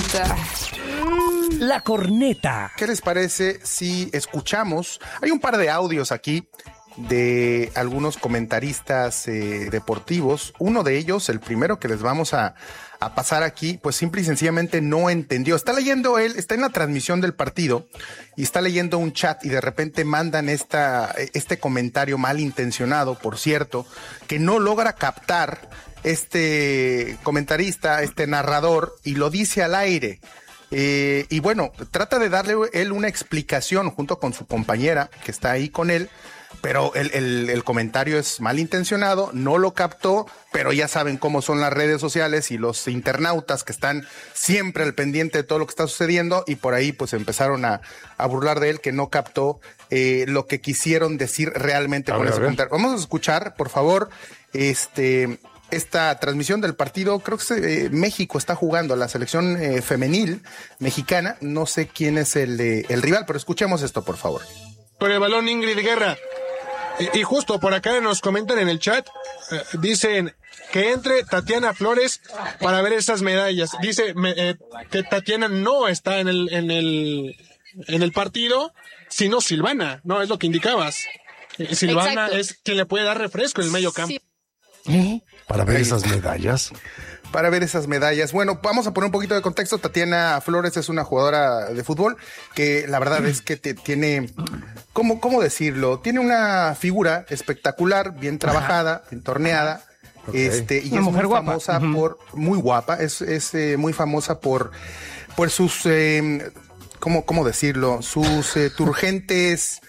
corneta. La corneta. ¿Qué les parece si escuchamos? Hay un par de audios aquí de algunos comentaristas deportivos. Uno de ellos, el primero que les vamos a pasar aquí, pues simple y sencillamente no entendió. Está leyendo él, está en la transmisión del partido y está leyendo un chat y de repente mandan este comentario malintencionado, por cierto, que no logra captar este comentarista, este narrador, y lo dice al aire. Y bueno, trata de darle él una explicación junto con su compañera que está ahí con él, pero el comentario es malintencionado, no lo captó, pero ya saben cómo son las redes sociales y los internautas que están siempre al pendiente de todo lo que está sucediendo, y por ahí pues empezaron a burlar de él, que no captó lo que quisieron decir realmente con ese comentario. Vamos a escuchar, por favor, esta transmisión del partido. Creo que México está jugando, la selección femenil mexicana. No sé quién es el rival, pero escuchemos esto, por favor. Por el balón, Ingrid Guerra. Y justo por acá nos comentan en el chat, dicen que entre Tatiana Flores para ver esas medallas. Dice que Tatiana no está en el partido, sino Silvana, ¿no? Es lo que indicabas. Silvana es quien le puede dar refresco en el medio campo. Sí. Para ver esas medallas. Para ver esas medallas. Bueno, vamos a poner un poquito de contexto. Tatiana Flores es una jugadora de fútbol que la verdad es que tiene, ¿cómo decirlo? Tiene una figura espectacular, bien trabajada, bien torneada. Y es muy famosa muy guapa, es muy famosa por sus, ¿cómo decirlo? Sus turgentes,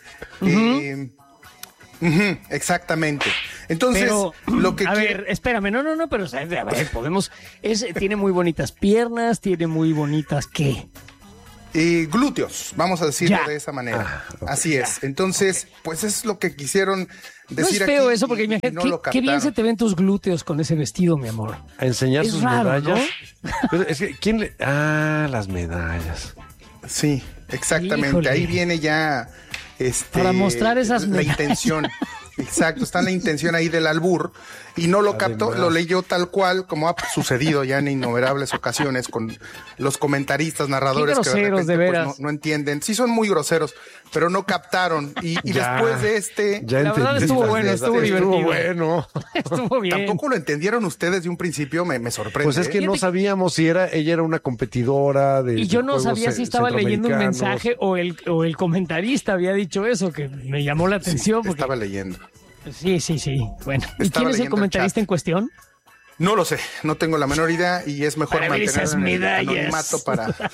exactamente. Entonces, pero, lo que a ver, espérame, no, pero a ver, tiene muy bonitas piernas, tiene muy bonitas, ¿qué? Glúteos, vamos a decirlo Ya. de esa manera. Okay. Así es. Entonces, pues es lo que quisieron decir. No es feo aquí eso, porque y imagínate, no lo qué bien captaron. se te ven tus glúteos con ese vestido, mi amor. A enseñar Es sus raro, medallas. Pero es que, ¿quién le...? Las medallas. Sí, exactamente. Híjole. Ahí viene ya Para mostrar esas la medallas. intención. Exacto, está la intención ahí del albur y no lo captó, Además. lo leyó tal cual como ha sucedido ya en innumerables ocasiones con los comentaristas, narradores Qué que groseros, de de repente veras. pues, no entienden. Sí son muy groseros, pero no captaron y Ya. después de Ya La verdad entendí. estuvo bueno, estuvo divertido. Estuvo bueno. Estuvo bien. tampoco lo entendieron ustedes de un principio, me sorprende. Pues es que no sabíamos si ella era una competidora de Y yo no juegos sabía si estaba leyendo un centroamericanos. mensaje o el comentarista había dicho eso, que me llamó la atención. Porque... Estaba leyendo. Sí. Bueno, ¿y Estaba quién es el leyendo el comentarista chat. en cuestión? No lo sé, no tengo la menor idea y es mejor Para ver mantener esas en el medallas. anonimato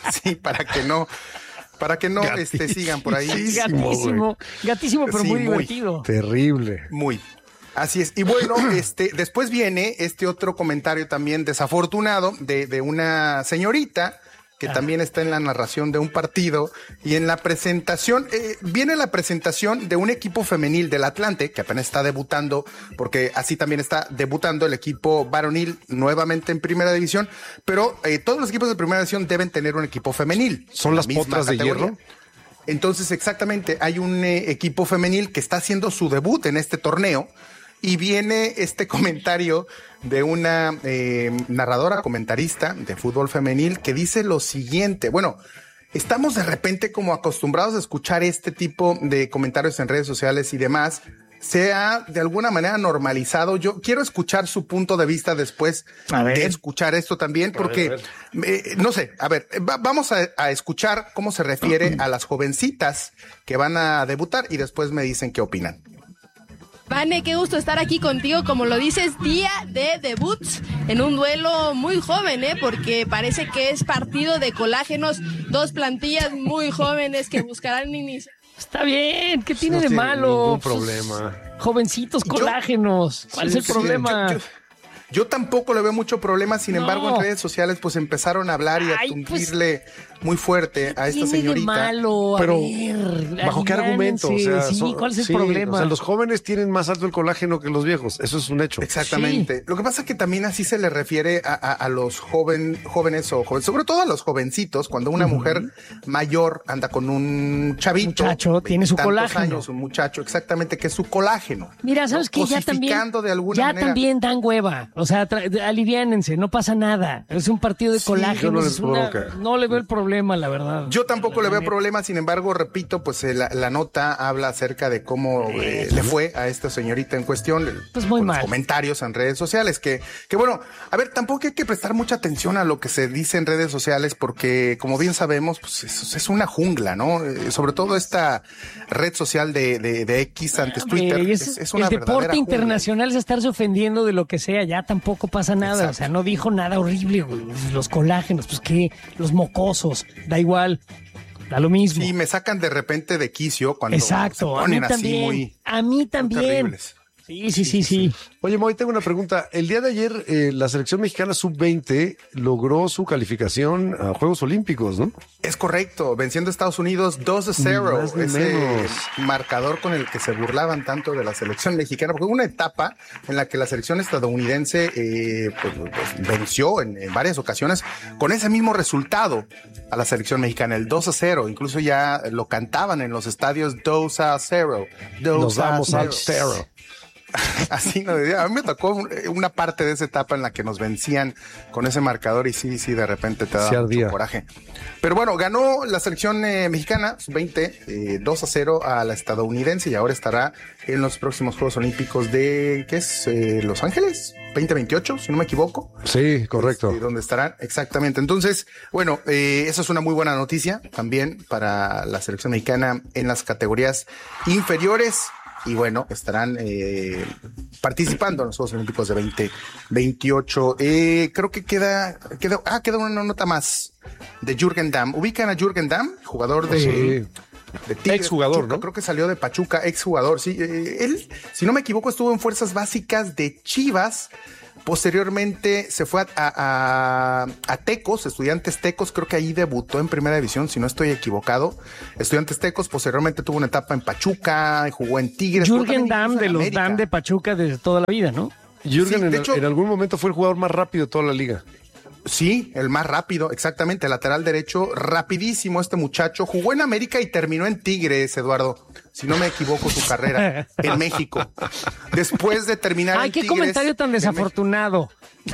para que no sigan por ahí. Gatísimo, pero Sí, muy muy. divertido. Terrible. Muy. Así es. Y bueno, después viene otro comentario también desafortunado de una señorita que también está en la narración de un partido y en la presentación, viene la presentación de un equipo femenil del Atlante que apenas está debutando, porque así también está debutando el equipo varonil nuevamente en primera división, pero todos los equipos de primera división deben tener un equipo femenil. ¿Son La las misma potras de categoría. hierro? Entonces, exactamente, hay un equipo femenil que está haciendo su debut en este torneo y viene este comentario de una narradora, comentarista de fútbol femenil que dice lo siguiente. Bueno, estamos de repente como acostumbrados a escuchar este tipo de comentarios en redes sociales y demás. Se ha de alguna manera normalizado. Yo quiero escuchar su punto de vista después de escuchar esto también, porque no sé, a ver, vamos a escuchar cómo se refiere a las jovencitas que van a debutar y después me dicen qué opinan. Vane, qué gusto estar aquí contigo, como lo dices, día de debuts en un duelo muy joven, porque parece que es partido de colágenos, dos plantillas muy jóvenes que buscarán iniciar. Está bien, ¿qué tiene No de tiene malo? ningún Pues, problema. jovencitos colágenos. ¿Cuál es el problema? Yo tampoco le veo mucho problema, sin No. embargo, en redes sociales pues empezaron a hablar y a Ay, pues, tundirle muy fuerte a esta ¿Qué tiene de señorita. malo? A Pero, ver, ¿bajo qué argumento? O sea, sí, ¿cuál es el sí, problema? O sea, los jóvenes tienen más alto el colágeno que los viejos. Eso es un hecho. Exactamente. Sí. Lo que pasa es que también así se le refiere a los jóvenes o jóvenes, sobre todo a los jovencitos, cuando una mujer mayor anda con un chavito. Muchacho, tiene su veintitantos colágeno. años, un muchacho, exactamente, que es su colágeno. Mira, ¿sabes ¿no? qué? Ya también, Cosificando de alguna ya manera. también dan hueva. O sea, aliviánense, no pasa nada. Es un partido de colágenos. No le veo el problema, la verdad. Yo tampoco le veo problema, sin embargo, repito, pues la nota habla acerca de cómo le fue a esta señorita en cuestión. Pues muy mal. Los comentarios en redes sociales, que bueno, a ver, tampoco hay que prestar mucha atención a lo que se dice en redes sociales, porque como bien sabemos, pues es una jungla, ¿no? Sobre todo esta red social de X antes Twitter. Es una el deporte internacional es estarse ofendiendo de lo que sea, ya tampoco pasa nada. Exacto. O sea, no dijo nada horrible, güey. Los colágenos, pues qué, los mocosos, da igual, da lo mismo. Sí, me sacan de repente de quicio cuando Exacto, se ponen a mí también, así muy... A mí también. Sí. Oye, Moy, tengo una pregunta. El día de ayer, la selección mexicana sub-20 logró su calificación a Juegos Olímpicos, ¿no? Es correcto, venciendo a Estados Unidos 2-0. Ese marcador con el que se burlaban tanto de la selección mexicana, porque hubo una etapa en la que la selección estadounidense pues venció en varias ocasiones con ese mismo resultado a la selección mexicana, el 2-0. Incluso ya lo cantaban en los estadios 2-0. Nos vamos al 0. Así no, a mí me tocó una parte de esa etapa en la que nos vencían con ese marcador y sí, de repente te da mucho coraje. Pero bueno, ganó la selección mexicana sub-20 2-0 a la estadounidense y ahora estará en los próximos Juegos Olímpicos de, ¿qué es? Los Ángeles 2028, si no me equivoco. Sí, correcto. Donde estarán, exactamente. Entonces, bueno, esa es una muy buena noticia también para la selección mexicana en las categorías inferiores. Y bueno, estarán participando en los Juegos Olímpicos de 2028. Creo que queda una nota más de Jürgen Damm. ¿Ubican a Jürgen Damm? Jugador de Tigres, exjugador, Pachuca, ¿no? Creo que salió de Pachuca, exjugador, sí. Él, si no me equivoco, estuvo en fuerzas básicas de Chivas. Posteriormente se fue a Tecos, Estudiantes Tecos, creo que ahí debutó en primera división, si no estoy equivocado. Estudiantes Tecos, posteriormente tuvo una etapa en Pachuca, jugó en Tigres. Jürgen Damm, de los Damm de Pachuca desde toda la vida, ¿no? Jürgen, sí, en algún momento fue el jugador más rápido de toda la liga. Sí, el más rápido, exactamente, lateral derecho, rapidísimo este muchacho. Jugó en América y terminó en Tigres, Eduardo, si no me equivoco, su carrera en México. Después de terminar en Tigres... ¡Ay, qué comentario tan desafortunado!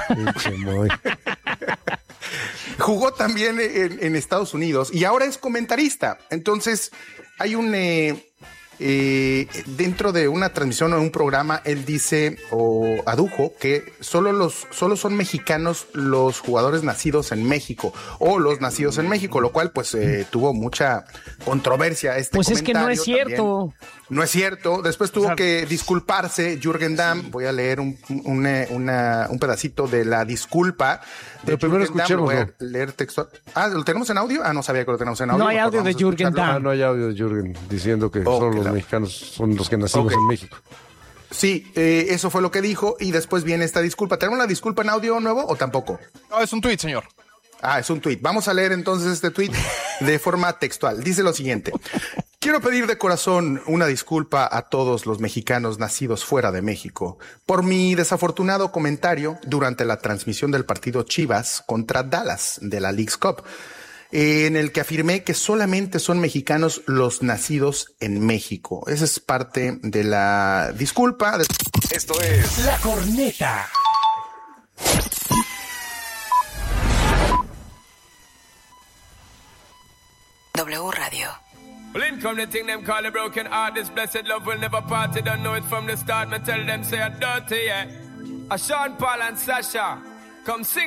Jugó también en Estados Unidos y ahora es comentarista. Entonces, hay un... dentro de una transmisión o un programa, él dice o adujo que solo son mexicanos los jugadores nacidos en México o los nacidos en México, lo cual pues tuvo mucha controversia pues comentario. Es que no es cierto. También. No es cierto. Después tuvo que disculparse Jürgen Damm. Voy a leer un pedacito de la disculpa. Pero primero escuchemos. Voy a leer textual. ¿Lo tenemos en audio? No sabía que lo tenemos en audio. No hay audio de Jürgen Damm. No hay audio de Jürgen diciendo que solo los mexicanos son los que nacimos en México. Sí, eso fue lo que dijo y después viene esta disculpa. ¿Tenemos la disculpa en audio nuevo o tampoco? No, es un tuit, señor. Es un tuit. Vamos a leer entonces este tuit de forma textual. Dice lo siguiente. Quiero pedir de corazón una disculpa a todos los mexicanos nacidos fuera de México por mi desafortunado comentario durante la transmisión del partido Chivas contra Dallas de la Leagues Cup, en el que afirmé que solamente son mexicanos los nacidos en México. Esa es parte de la disculpa. Esto es La Corneta. W Radio. Well, in come the thing them call a broken heart. This blessed love will never part. Don't know it from the start. Me tell them say I'm dirty, yeah. A Sean Paul and Sasha come sing.